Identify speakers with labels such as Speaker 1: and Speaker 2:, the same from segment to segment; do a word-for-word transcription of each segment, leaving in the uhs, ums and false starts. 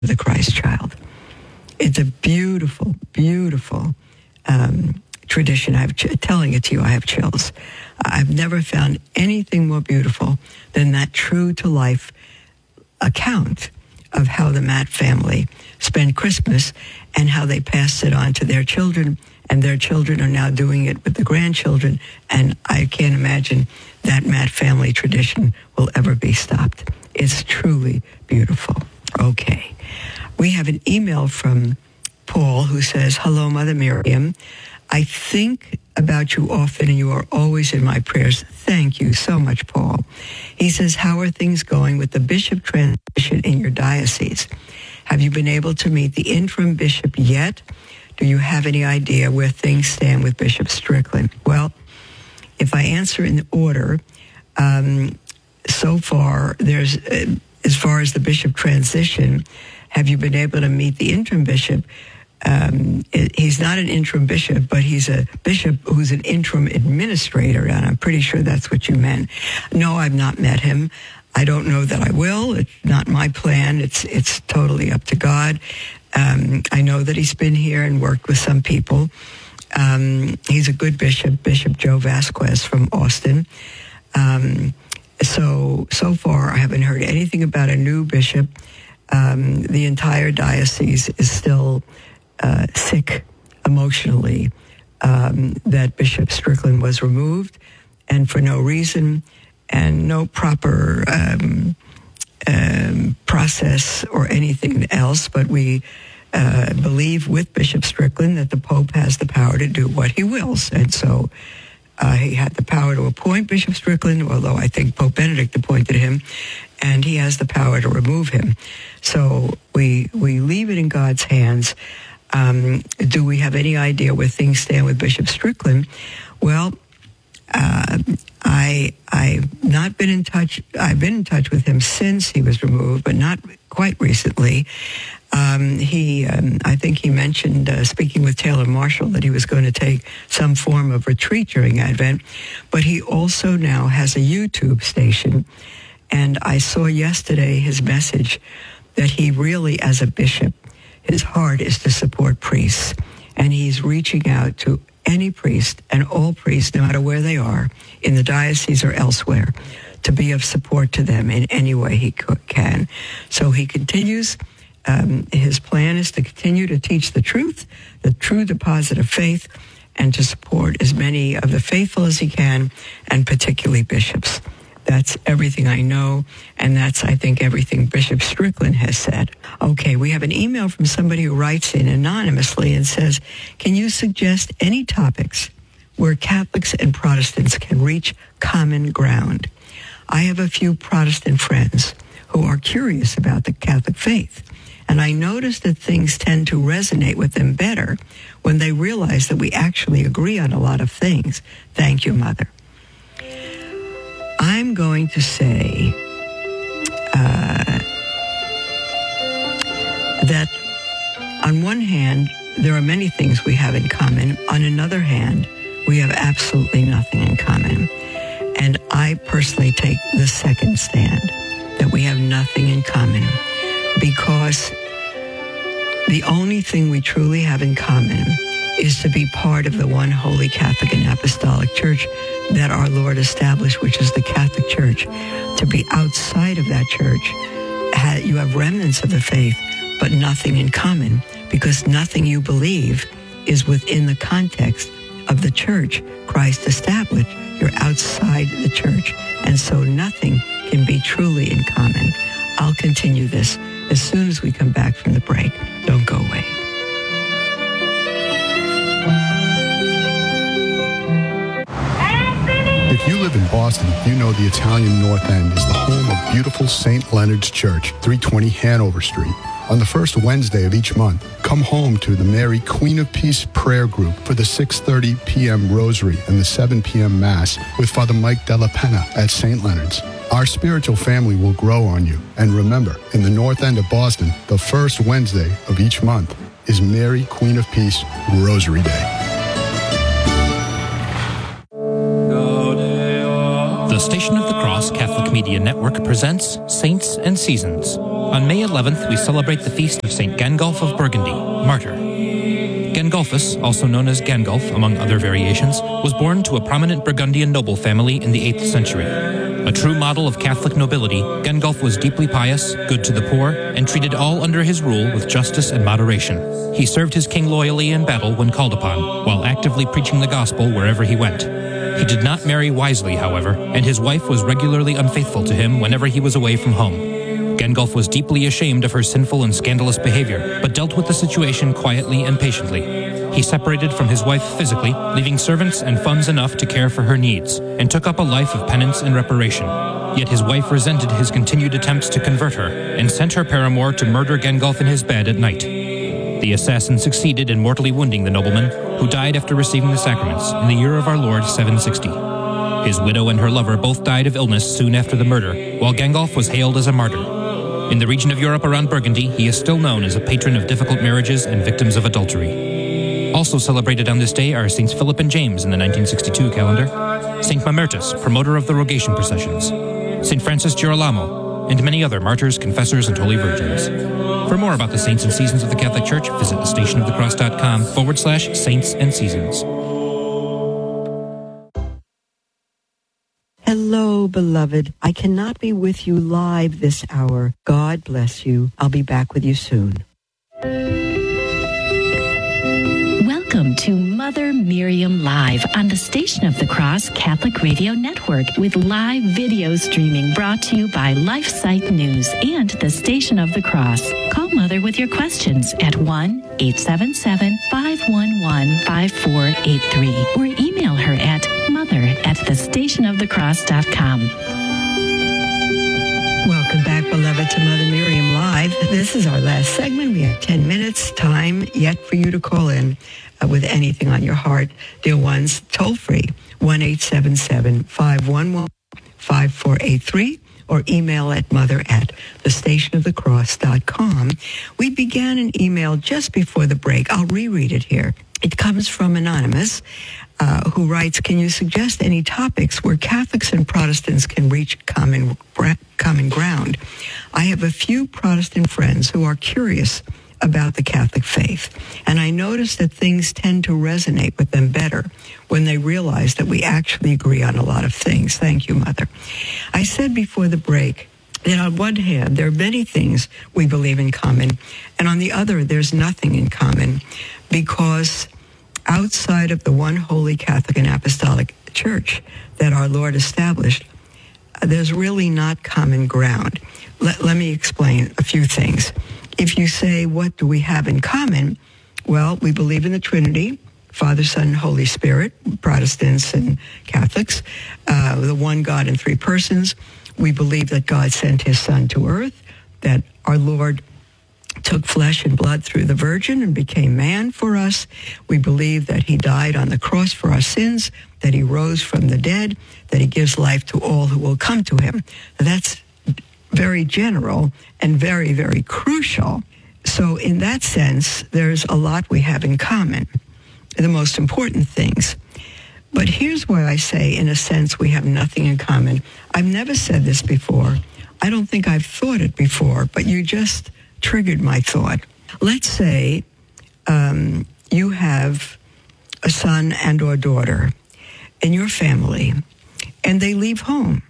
Speaker 1: the Christ child. It's a beautiful, beautiful um, tradition. I'm ch- telling it to you, I have chills. I've never found anything more beautiful than that true-to-life account of how the Matt family spent Christmas and how they passed it on to their children, and their children are now doing it with the grandchildren, and I can't imagine that Matt family tradition will ever be stopped. It's truly beautiful. Okay. We have an email from Paul who says, "Hello, Mother Miriam. I think about you often and you are always in my prayers." Thank you so much, Paul. He says, "How are things going with the bishop transition in your diocese? Have you been able to meet the interim bishop yet? Do you have any idea where things stand with Bishop Strickland?" Well, if I answer in order, um, so far, there's, uh, as far as the bishop transition, have you been able to meet the interim bishop? Um, he's not an interim bishop, but he's a bishop who's an interim administrator, and I'm pretty sure that's what you meant. No, I've not met him. I don't know that I will. It's not my plan. It's it's totally up to God. Um, I know that he's been here and worked with some people. Um, he's a good bishop, Bishop Joe Vasquez from Austin. Um, so, so far, I haven't heard anything about a new bishop. Um, the entire diocese is still uh, sick emotionally um, that Bishop Strickland was removed, and for no reason, and no proper um, um, process or anything else. But we uh, believe with Bishop Strickland that the Pope has the power to do what he wills, and so uh, he had the power to appoint Bishop Strickland, although I think Pope Benedict appointed him, and he has the power to remove him. So we we leave it in God's hands. Um, do we have any idea where things stand with Bishop Strickland? Well, uh, I I've not been in touch. I've been in touch with him since he was removed, but not quite recently. Um, he, um, I think he mentioned, uh, speaking with Taylor Marshall, that he was going to take some form of retreat during Advent, but he also now has a YouTube station. And I saw yesterday his message that he really, as a bishop, his heart is to support priests. And he's reaching out to any priest and all priests, no matter where they are, in the diocese or elsewhere, to be of support to them in any way he can. So he continues. Um, his plan is to continue to teach the truth, the true deposit of faith, and to support as many of the faithful as he can, and particularly bishops. That's everything I know, and that's, I think, everything Bishop Strickland has said. Okay, we have an email from somebody who writes in anonymously and says, "Can you suggest any topics where Catholics and Protestants can reach common ground? I have a few Protestant friends who are curious about the Catholic faith, and I notice that things tend to resonate with them better when they realize that we actually agree on a lot of things. Thank you, Mother." I'm going to say uh, that on one hand, there are many things we have in common. On another hand, we have absolutely nothing in common. And I personally take the second stand, that we have nothing in common, because the only thing we truly have in common is to be part of the one holy Catholic and Apostolic Church that our Lord established, which is the Catholic Church. To be outside of that church, you have remnants of the faith, but nothing in common, because nothing you believe is within the context of the church Christ established. You're outside the church, and so nothing can be truly in common. I'll continue this as soon as we come back from the break. Don't go away.
Speaker 2: If you live in Boston, you know the Italian North End is the home of beautiful Saint Leonard's Church, three twenty Hanover Street. On the first Wednesday of each month, come home to the Mary Queen of Peace prayer group for the six thirty p.m. Rosary and the seven p.m. Mass with Father Mike Della Penna at Saint Leonard's. Our spiritual family will grow on you. And remember, in the North End of Boston, the first Wednesday of each month is Mary Queen of Peace Rosary Day.
Speaker 3: The Station of the Cross Catholic Media Network presents Saints and Seasons. On May eleventh, we celebrate the feast of Saint Gangulf of Burgundy, martyr. Gangulphus, also known as Gangulf among other variations, was born to a prominent Burgundian noble family in the eighth century. A true model of Catholic nobility, Gangulf was deeply pious, good to the poor, and treated all under his rule with justice and moderation. He served his king loyally in battle when called upon, while actively preaching the gospel wherever he went. He did not marry wisely, however, and his wife was regularly unfaithful to him whenever he was away from home. Gangulf was deeply ashamed of her sinful and scandalous behavior, but dealt with the situation quietly and patiently. He separated from his wife physically, leaving servants and funds enough to care for her needs, and took up a life of penance and reparation. Yet his wife resented his continued attempts to convert her, and sent her paramour to murder Gangulf in his bed at night. The assassin succeeded in mortally wounding the nobleman, who died after receiving the sacraments in the year of our Lord seven sixty. His widow and her lover both died of illness soon after the murder, while Gangulf was hailed as a martyr. In the region of Europe around Burgundy, he is still known as a patron of difficult marriages and victims of adultery. Also celebrated on this day are Saints Philip and James in the nineteen sixty-two calendar, Saint Mamertus, promoter of the Rogation processions, Saint Francis Girolamo, and many other martyrs, confessors, and holy virgins. For more about the saints and seasons of the Catholic Church, visit thestationofthecross.com forward slash saints and seasons.
Speaker 1: Hello, beloved. I cannot be with you live this hour. God bless you. I'll be back with you soon.
Speaker 4: Welcome to Mother Miriam Live on the Station of the Cross Catholic Radio Network with live video streaming brought to you by LifeSite News and the Station of the Cross. Call Mother with your questions at one eight seven seven, five one one, five four eight three or email her at mother at the station of the cross dot com.
Speaker 1: Welcome back, beloved, to Mother Miriam Live. This is our last segment. We have ten minutes time yet for you to call in uh, with anything on your heart. Dear ones, toll free, one eight seven seven, five one one, five four eight three or email at mother at the station of the cross dot com. We began an email just before the break. I'll reread it here. It comes from Anonymous, uh, who writes, can you suggest any topics where Catholics and Protestants can reach common common ground? I have a few Protestant friends who are curious about the Catholic faith, and I notice that things tend to resonate with them better when they realize that we actually agree on a lot of things. Thank you, Mother. I said before the break that on one hand, there are many things we believe in common, and on the other, there's nothing in common, because outside of the one holy Catholic and Apostolic Church that our Lord established, there's really not common ground. Let, let me explain a few things. If you say, what do we have in common? Well, we believe in the Trinity, Father, Son, and Holy Spirit, Protestants and Catholics, uh, the one God in three persons. We believe that God sent his Son to earth, that our Lord took flesh and blood through the Virgin and became man for us. We believe that he died on the cross for our sins, that he rose from the dead, that he gives life to all who will come to him. That's very general and very, very crucial. So in that sense, there's a lot we have in common, the most important things. But here's where I say, in a sense, we have nothing in common. I've never said this before. I don't think I've thought it before, but you just triggered my thought. Let's say um, you have a son and or daughter in your family, and they leave home,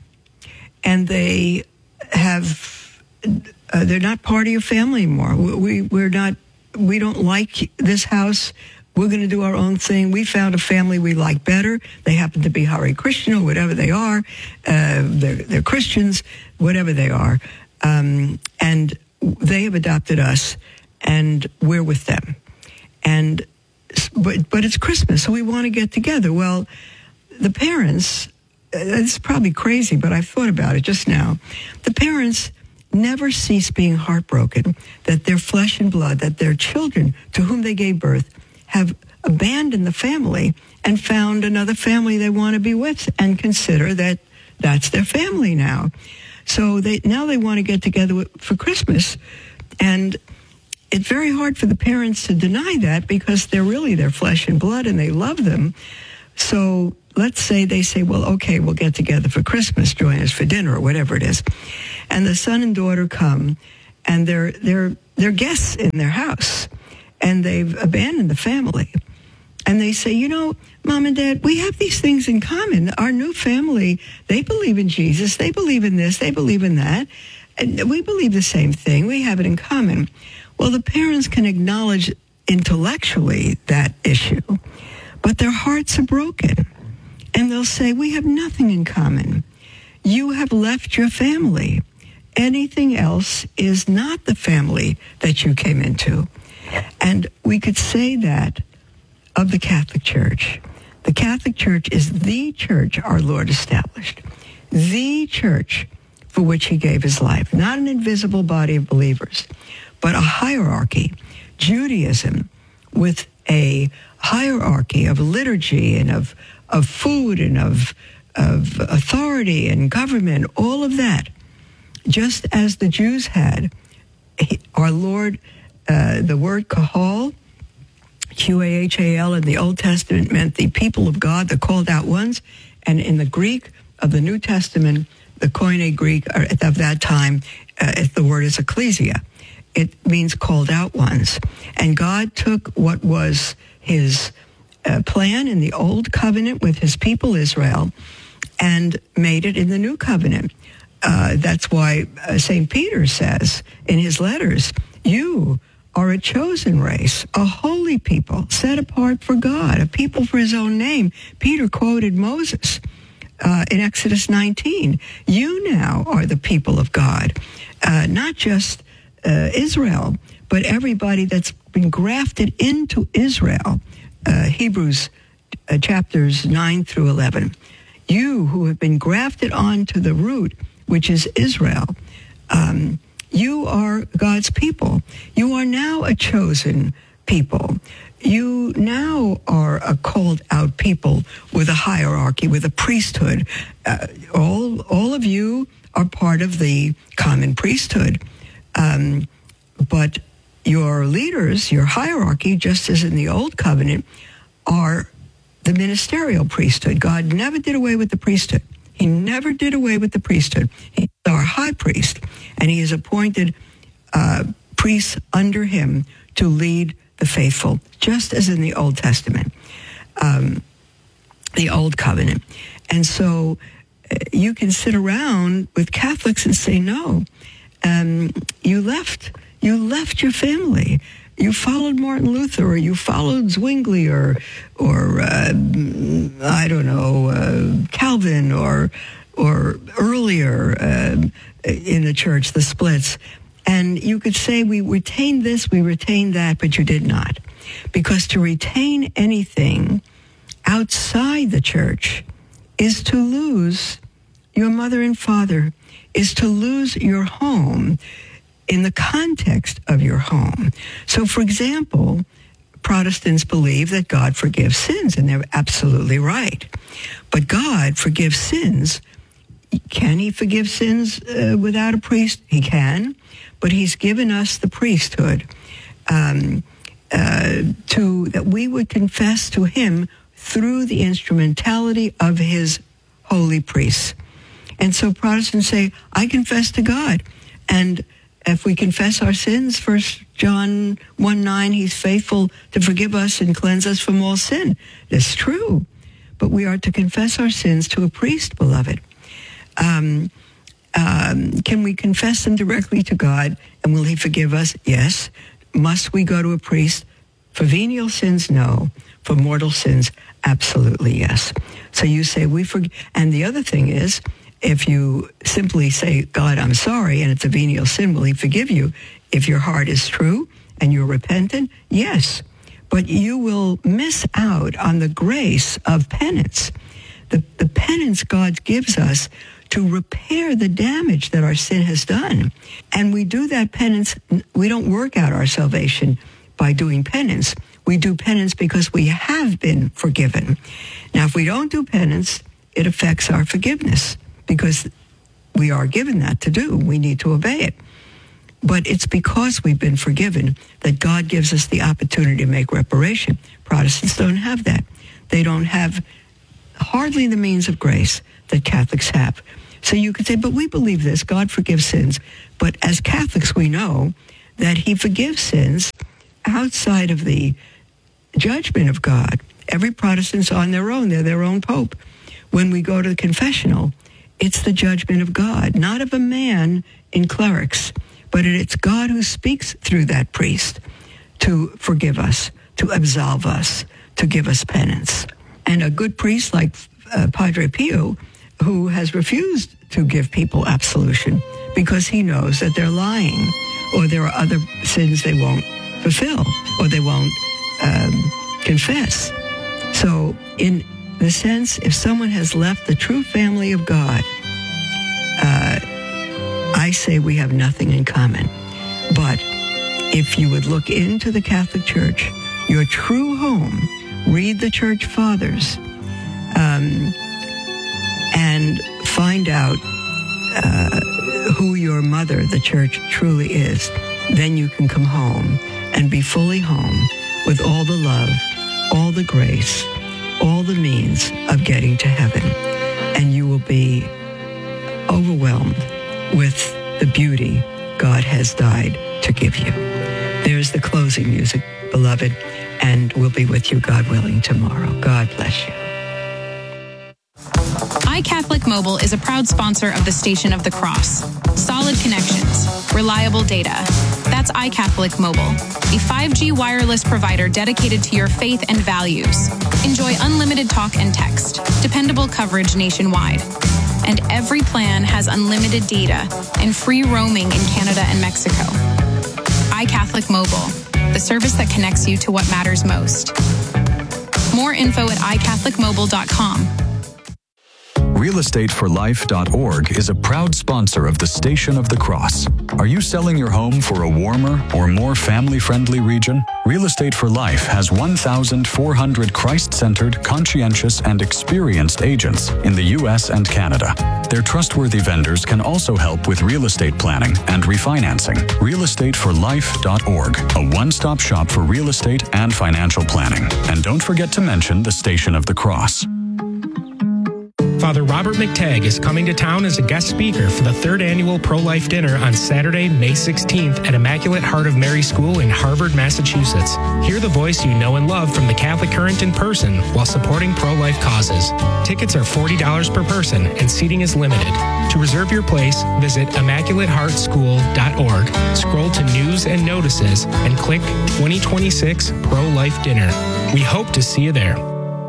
Speaker 1: and they have, uh, they're not part of your family anymore. We, we're not, we don't like this house. We're going to do our own thing. We found a family we like better. They happen to be Hare Krishna or whatever they are. Uh, they're, they're Christians, whatever they are. Um, and they have adopted us, and we're with them. And but, but it's Christmas, so we want to get together. Well, the parents, it's probably crazy, but I've thought about it just now. The parents never cease being heartbroken that their flesh and blood, that their children to whom they gave birth, have abandoned the family and found another family they want to be with and consider that that's their family now. So they now they want to get together for Christmas. And it's very hard for the parents to deny that, because they're really their flesh and blood and they love them. So let's say they say, well, okay, we'll get together for Christmas, join us for dinner or whatever it is. And the son and daughter come, and they're they're they're guests in their house, and they've abandoned the family. And they say, you know, Mom and Dad, we have these things in common. Our new family, they believe in Jesus. They believe in this. They believe in that. And we believe the same thing. We have it in common. Well, the parents can acknowledge intellectually that issue, but their hearts are broken. And they'll say, we have nothing in common. You have left your family. Anything else is not the family that you came into. And we could say that of the Catholic Church. The Catholic Church is the church our Lord established, the church for which he gave his life, not an invisible body of believers, but a hierarchy, Judaism, with a hierarchy of liturgy and of, of food and of, of authority and government, all of that. Just as the Jews had, our Lord, uh, the word kahal, Q A H A L in the Old Testament meant the people of God, the called out ones. And in the Greek of the New Testament, the Koine Greek of that time, uh, the word is ecclesia. It means called out ones. And God took what was his uh, plan in the Old Covenant with his people Israel and made it in the New Covenant. Uh, that's why uh, Saint Peter says in his letters, you are a chosen race, a holy people, set apart for God, a people for his own name. Peter quoted Moses uh, in Exodus nineteen. You now are the people of God, uh, not just uh, Israel, but everybody that's been grafted into Israel. Uh, Hebrews uh, chapters nine through eleven. You who have been grafted onto the root, which is Israel, um, you are God's people. You are now a chosen people. You now are a called out people with a hierarchy, with a priesthood. Uh, all, all of you are part of the common priesthood. Um, but your leaders, your hierarchy, just as in the Old Covenant, are the ministerial priesthood. God never did away with the priesthood. He never did away with the priesthood. He's our high priest, and he has appointed uh, priests under him to lead the faithful, just as in the Old Testament, um, the Old Covenant. And so uh, you can sit around with Catholics and say, no, um, you left, you left your family. You followed Martin Luther, or you followed Zwingli, or, or uh, I don't know, uh, Calvin, or, or earlier uh, in the church, the splits. And you could say, we retained this, we retained that, but you did not. Because to retain anything outside the church is to lose your mother and father, is to lose your home in the context of your home. So, for example, Protestants believe that God forgives sins, and they're absolutely right. But God forgives sins. Can he forgive sins uh, without a priest? He can, but he's given us the priesthood um, uh, to that we would confess to him through the instrumentality of his holy priests. And so Protestants say, I confess to God, and if we confess our sins, First John one nine, he's faithful to forgive us and cleanse us from all sin. That's true. But we are to confess our sins to a priest, beloved. Um, um, can we confess them directly to God, and will he forgive us? Yes. Must we go to a priest? For venial sins, no. For mortal sins, absolutely yes. So you say, we forgive. And the other thing is, if you simply say, God, I'm sorry, and it's a venial sin, will he forgive you? If your heart is true and you're repentant, yes. But you will miss out on the grace of penance. The, the penance God gives us to repair the damage that our sin has done. And we do that penance, we don't work out our salvation by doing penance. We do penance because we have been forgiven. Now, if we don't do penance, it affects our forgiveness, because we are given that to do. We need to obey it. But it's because we've been forgiven that God gives us the opportunity to make reparation. Protestants don't have that. They don't have hardly the means of grace that Catholics have. So you could say, but we believe this, God forgives sins. But as Catholics, we know that he forgives sins outside of the judgment of God. Every Protestant's on their own. They're their own pope. When we go to the confessional, it's the judgment of God, not of a man in clerics, but it's God who speaks through that priest to forgive us, to absolve us, to give us penance. And a good priest like uh, Padre Pio, who has refused to give people absolution because he knows that they're lying or there are other sins they won't fulfill or they won't um, confess. So in the sense, if someone has left the true family of God, uh, I say we have nothing in common. But if you would look into the Catholic Church, your true home, read the Church Fathers, um, and find out uh, who your mother, the Church, truly is, then you can come home and be fully home with all the love, all the grace, all the means of getting to heaven. And you will be overwhelmed with the beauty God has died to give you. There's the closing music, beloved, and we'll be with you, God willing, tomorrow. God bless you.
Speaker 5: iCatholic Mobile is a proud sponsor of the Station of the Cross. Solid connections, reliable data. That's iCatholic Mobile, a five G wireless provider dedicated to your faith and values. Enjoy unlimited talk and text, dependable coverage nationwide. And every plan has unlimited data and free roaming in Canada and Mexico. iCatholic Mobile, the service that connects you to what matters most. More info at i catholic mobile dot com.
Speaker 6: real estate for life dot org is a proud sponsor of the Station of the Cross. Are you selling your home for a warmer or more family-friendly region? Real Estate for Life has one thousand four hundred Christ-centered, conscientious, and experienced agents in the U S and Canada. Their trustworthy vendors can also help with real estate planning and refinancing. real estate for life dot org, a one-stop shop for real estate and financial planning. And don't forget to mention the Station of the Cross.
Speaker 7: Father Robert McTagg is coming to town as a guest speaker for the third annual Pro-Life Dinner on Saturday, May sixteenth at Immaculate Heart of Mary School in Harvard, Massachusetts. Hear the voice you know and love from the Catholic Current in person while supporting pro-life causes. Tickets are forty dollars per person and seating is limited. To reserve your place, visit immaculate heart school dot org, scroll to News and Notices, and click twenty twenty-six Pro-Life Dinner. We hope to see you there.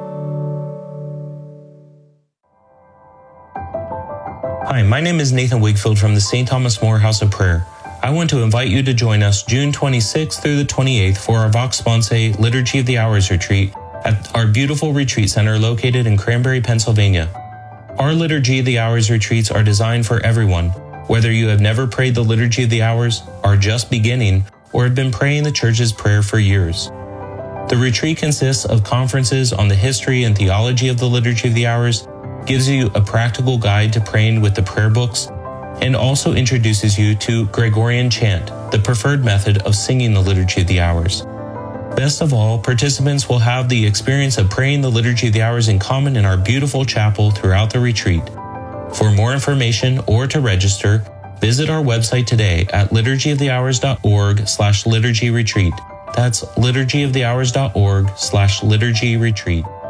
Speaker 8: Hi, my name is Nathan Wakefield from the Saint Thomas More House of Prayer. I want to invite you to join us June twenty-sixth through the twenty-eighth for our Vox Sponsae Liturgy of the Hours retreat at our beautiful retreat center located in Cranberry, Pennsylvania. Our Liturgy of the Hours retreats are designed for everyone, whether you have never prayed the Liturgy of the Hours, are just beginning, or have been praying the Church's prayer for years. The retreat consists of conferences on the history and theology of the Liturgy of the Hours, gives you a practical guide to praying with the prayer books, and also introduces you to Gregorian chant, the preferred method of singing the Liturgy of the Hours. Best of all, participants will have the experience of praying the Liturgy of the Hours in common in our beautiful chapel throughout the retreat. For more information or to register, visit our website today at liturgy of the hours dot org slash liturgy retreat. That's liturgy of the hours dot org slash liturgy retreat.